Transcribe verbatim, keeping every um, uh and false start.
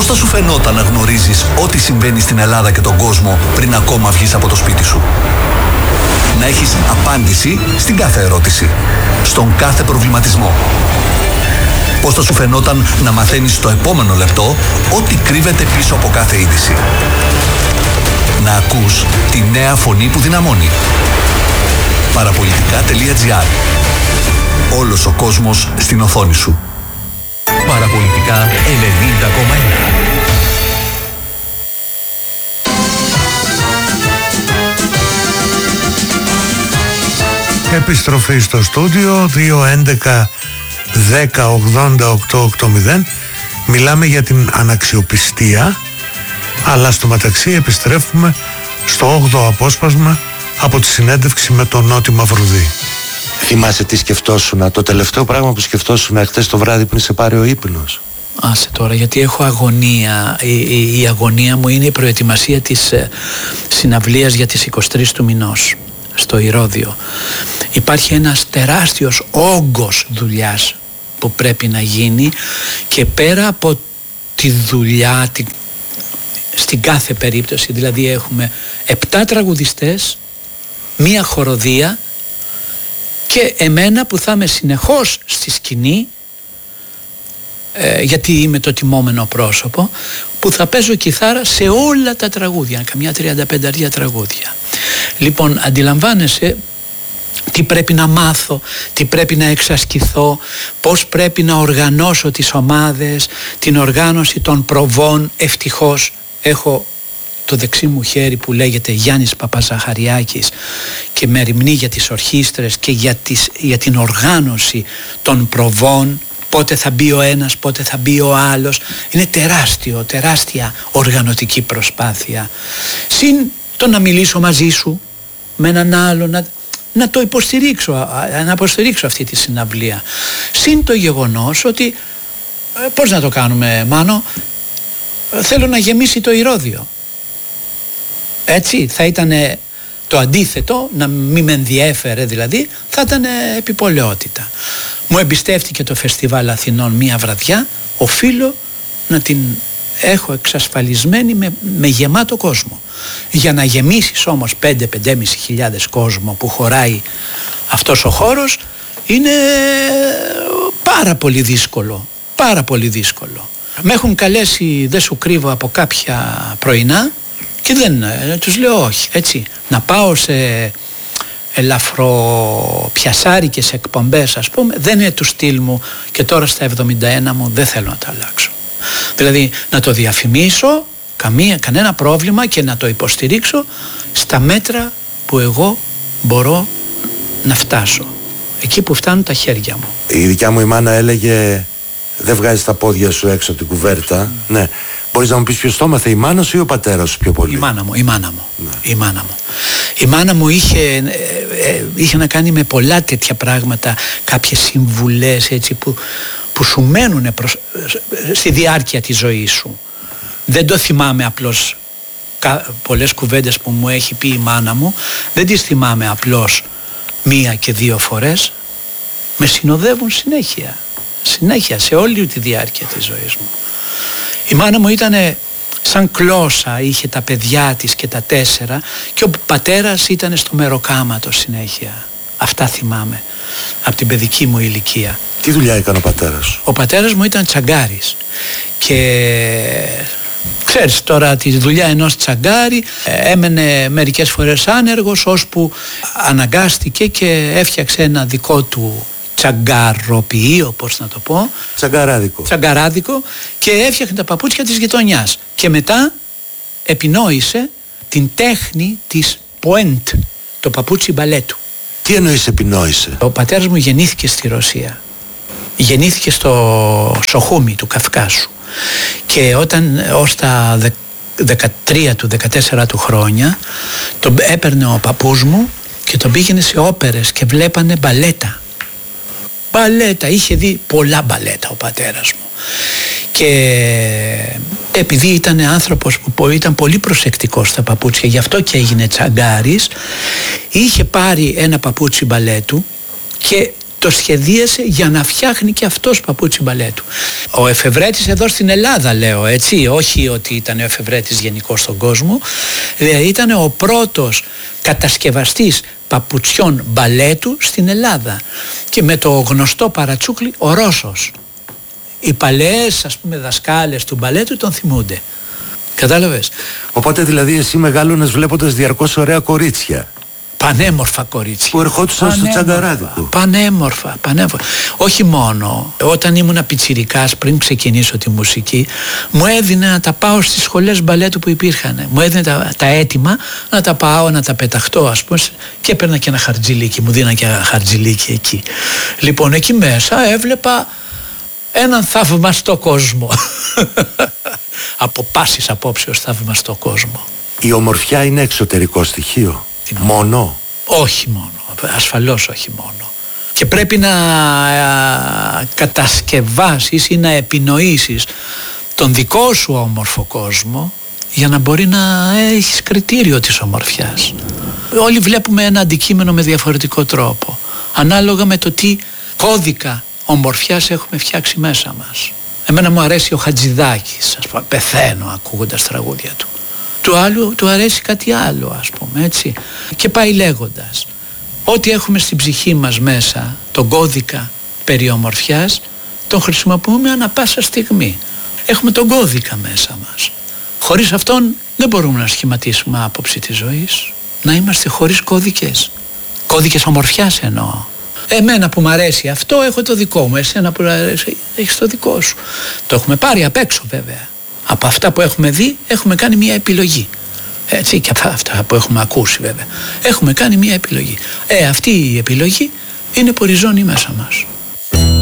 Πώς θα σου φαινόταν να γνωρίζεις ό,τι συμβαίνει στην Ελλάδα και τον κόσμο πριν ακόμα βγεις από το σπίτι σου? Να έχεις απάντηση στην κάθε ερώτηση, στον κάθε προβληματισμό. Πώς θα σου φαινόταν να μαθαίνεις το επόμενο λεπτό ό,τι κρύβεται πίσω από κάθε είδηση? Να ακούς τη νέα φωνή που δυναμώνει. Παραπολιτικά τελεία τζι άρ. Όλος ο κόσμος στην οθόνη σου. Παραπολιτικά ενενήντα κόμμα ένα. Επιστροφή στο στούντιο δύο έντεκα δέκα ογδόντα οκτώ ογδόντα. Μιλάμε για την αναξιοπιστία, αλλά στο μεταξύ επιστρέφουμε στο όγδοο απόσπασμα από τη συνέντευξη με τον Νότι Μαυρουδή. Θυμάσαι τι σκεφτόσουνα, το τελευταίο πράγμα που σκεφτόσουνα χτες το βράδυ πριν σε πάρει ο ύπνος? Άσε τώρα, γιατί έχω αγωνία. Η, η, η αγωνία μου είναι η προετοιμασία της ε, συναυλίας για τις είκοσι τρεις του μηνός στο Ηρώδειο. Υπάρχει ένας τεράστιος όγκος δουλειάς που πρέπει να γίνει, και πέρα από τη δουλειά τη, στην κάθε περίπτωση, δηλαδή έχουμε επτά τραγουδιστές, μία χοροδία και εμένα που θα είμαι συνεχώς στη σκηνή, ε, γιατί είμαι το τιμόμενο πρόσωπο, που θα παίζω κιθάρα σε όλα τα τραγούδια, καμιά τριάντα πέντε τραγούδια. Λοιπόν, αντιλαμβάνεσαι τι πρέπει να μάθω, τι πρέπει να εξασκηθώ, πώς πρέπει να οργανώσω τις ομάδες, την οργάνωση των προβών. Ευτυχώς έχω το δεξί μου χέρι που λέγεται Γιάννης Παπαζαχαριάκης και με ερημνεί για τις ορχήστρες και για, τις, για την οργάνωση των προβών, πότε θα μπει ο ένας, πότε θα μπει ο άλλος. Είναι τεράστιο, τεράστια οργανωτική προσπάθεια. Συν το να μιλήσω μαζί σου με έναν άλλο, να, να το υποστηρίξω, να υποστηρίξω αυτή τη συναυλία. Συν το γεγονός ότι, πώς να το κάνουμε Μάνο, θέλω να γεμίσει το Ηρώδειο. Έτσι θα ήταν το αντίθετο, να μην με ενδιέφερε δηλαδή, θα ήταν επιπολαιότητα. Μου εμπιστεύτηκε το Φεστιβάλ Αθηνών μία βραδιά, οφείλω να την έχω εξασφαλισμένη με, με γεμάτο κόσμο. Για να γεμίσεις όμως πέντε με πέντε χιλιάδες πεντακόσιους κόσμο που χωράει αυτός ο χώρος, είναι πάρα πολύ δύσκολο, πάρα πολύ δύσκολο. Με έχουν καλέσει, δεν σου κρύβω, από κάποια πρωινά και δεν, τους λέω όχι, έτσι, να πάω σε ελαφροπιασάρικες εκπομπές, ας πούμε, δεν είναι του στυλ μου, και τώρα στα εβδομήντα ένα μου δεν θέλω να τα αλλάξω. Δηλαδή να το διαφημίσω, καμία, κανένα πρόβλημα, και να το υποστηρίξω στα μέτρα που εγώ μπορώ να φτάσω, εκεί που φτάνουν τα χέρια μου. Η δικιά μου η μάνα έλεγε, δεν βγάζεις τα πόδια σου έξω από την κουβέρτα. Mm. Ναι. Μπορείς να μου πεις ποιος το έμαθε, η μάνα σου ή ο πατέρας σου πιο πολύ? Η μάνα μου, η μάνα μου, ναι. η μάνα μου. Η μάνα μου είχε, ε, ε, είχε να κάνει με πολλά τέτοια πράγματα, κάποιες συμβουλές έτσι που, που σου μένουν προς, στη διάρκεια της ζωής σου. Δεν το θυμάμαι απλώς, κα, πολλές κουβέντες που μου έχει πει η μάνα μου, δεν τις θυμάμαι απλώς μία και δύο φορές, με συνοδεύουν συνέχεια, συνέχεια σε όλη τη διάρκεια της ζωής μου. Η μάνα μου ήταν σαν κλώσσα, είχε τα παιδιά της και τα τέσσερα, και ο πατέρας ήταν στο μεροκάματο συνέχεια. Αυτά θυμάμαι από την παιδική μου ηλικία. Τι δουλειά έκανε ο πατέρας σου? Ο πατέρας μου ήταν τσαγκάρης, και ξέρεις τώρα τη δουλειά ενός τσαγκάρη, έμενε μερικές φορές άνεργος, ώσπου αναγκάστηκε και έφτιαξε ένα δικό του τσαγκαροποιείο, πώς να το πω, τσαγκαράδικο. τσαγκαράδικο και έφτιαχνε τα παπούτσια της γειτονιάς, και μετά επινόησε την τέχνη της ποέντ, το παπούτσι μπαλέτου. Τι εννοείς επινόησε? Ο πατέρας μου γεννήθηκε στη Ρωσία, γεννήθηκε στο Σοχούμι του Καυκάσου, και όταν ως τα δεκατρία του δεκατέσσερα του χρόνια τον έπαιρνε ο παππούς μου και τον πήγαινε σε όπερες και βλέπανε μπαλέτα. Μπαλέτα, είχε δει πολλά μπαλέτα ο πατέρας μου, και επειδή ήταν άνθρωπος που ήταν πολύ προσεκτικός στα παπούτσια, γι' αυτό και έγινε τσαγκάρης, είχε πάρει ένα παπούτσι μπαλέτου και το σχεδίασε για να φτιάχνει και αυτός παπούτσι μπαλέτου. Ο εφευρέτης εδώ στην Ελλάδα, λέω, έτσι, όχι ότι ήταν ο εφευρέτης γενικός στον κόσμο, ήταν ο πρώτος κατασκευαστής παπουτσιών μπαλέτου στην Ελλάδα και με το γνωστό παρατσούκλι ο Ρώσος. Οι παλαιές, ας πούμε, δασκάλες του μπαλέτου τον θυμούνται. Κατάλαβες? Οπότε δηλαδή εσύ μεγάλωνες βλέποντας διαρκώς ωραία κορίτσια. Πανέμορφα κορίτσια. Που ερχόντουσαν στο τσαγκαράδι του. Πανέμορφα, πανέμορφα. Όχι μόνο. Όταν ήμουν πιτσιρικάς, πριν ξεκινήσω τη μουσική, μου έδινε να τα πάω στις σχολές μπαλέτου που υπήρχαν. Μου έδινε τα, τα έτοιμα να τα πάω, να τα πεταχτώ, ας πούμε, και έπαιρνα και ένα χαρτζιλίκι. Μου δίναν και ένα χαρτζιλίκι εκεί. Λοιπόν, εκεί μέσα έβλεπα έναν θαυμαστό κόσμο. Από πάσης απόψεως θαυμαστό κόσμο. Η ομορφιά είναι εξωτερικό στοιχείο. Μόνο. Όχι μόνο, ασφαλώς όχι μόνο. Και πρέπει να α, κατασκευάσεις ή να επινοήσεις τον δικό σου όμορφο κόσμο για να μπορεί να έχεις κριτήριο της ομορφιάς. Όλοι βλέπουμε ένα αντικείμενο με διαφορετικό τρόπο, ανάλογα με το τι κώδικα ομορφιάς έχουμε φτιάξει μέσα μας. Εμένα μου αρέσει ο Χατζηδάκης, ας πούμε, πεθαίνω ακούγοντας τραγούδια του. Του άλλου του αρέσει κάτι άλλο, ας πούμε, έτσι. Και πάει λέγοντας. Ό,τι έχουμε στην ψυχή μας μέσα, τον κώδικα περί ομορφιάς, τον χρησιμοποιούμε ανά πάσα στιγμή. Έχουμε τον κώδικα μέσα μας. Χωρίς αυτόν δεν μπορούμε να σχηματίσουμε άποψη της ζωής. Να είμαστε χωρίς κώδικες. Κώδικες ομορφιάς εννοώ. Εμένα που μου αρέσει αυτό έχω το δικό μου. Εσένα που αρέσει έχεις το δικό σου. Το έχουμε πάρει απ' έξω βέβαια. Από αυτά που έχουμε δει έχουμε κάνει μια επιλογή. Έτσι, και από αυτά που έχουμε ακούσει βέβαια. Έχουμε κάνει μια επιλογή. Ε, αυτή η επιλογή είναι που ριζώνει μέσα μας.